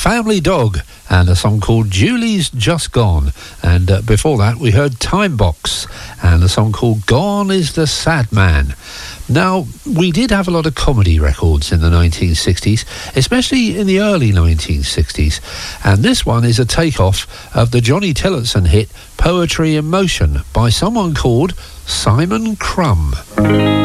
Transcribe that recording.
Family Dog and a song called Julie's Just Gone. And before that, we heard Time Box and a song called Gone is the Sad Man. Now, we did have a lot of comedy records in the 1960s, especially in the early 1960s. And this one is a takeoff of the Johnny Tillotson hit Poetry in Motion by someone called Simon Crumb.